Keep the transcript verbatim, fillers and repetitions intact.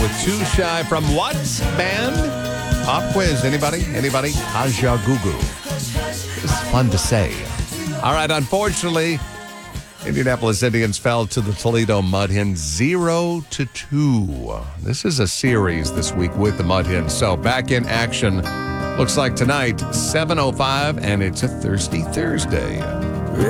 with Too Shy from what band? Pop quiz. Anybody? Anybody? Aja Gugu. It's fun to say. All right, unfortunately, Indianapolis Indians fell to the Toledo Mud Hens zero to two. This is a series this week with the Mud Hens. So back in action, looks like tonight, seven oh five, and it's a Thirsty Thursday.